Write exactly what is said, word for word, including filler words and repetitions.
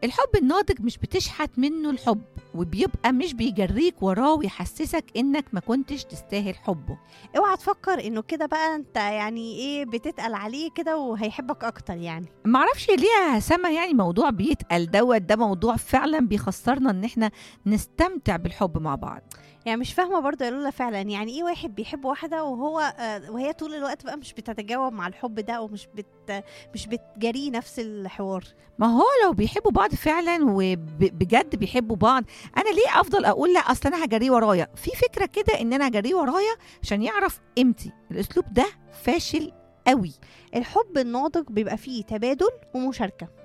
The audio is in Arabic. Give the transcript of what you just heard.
الحب الناضج مش بتشحت منه الحب، وبيبقى مش بيجريك وراه ويحسسك انك ما كنتش تستاهل حبه. اوعى تفكر انه كده بقى انت يعني ايه بتتقل عليه كده وهيحبك اكتر. يعني معرفش ليه يا سما، يعني موضوع بيتقل دوت ده موضوع فعلا بيخسرنا ان احنا نستمتع بالحب مع بعض. يعني مش فاهمه برضه يا لولا فعلا يعني ايه واحد بيحب واحده وهو آه وهي طول الوقت بقى مش بتتجاوب مع الحب ده ومش بت مش بتجري نفس الحوار. ما هو لو بيحبوا بعض فعلا وبجد بيحبوا بعض، انا ليه افضل اقول لا اصل انا هجريه ورايا؟ في فكره كده ان انا هجريه ورايا عشان يعرف قيمتي. الاسلوب ده فاشل قوي. الحب الناضج بيبقى فيه تبادل ومشاركه،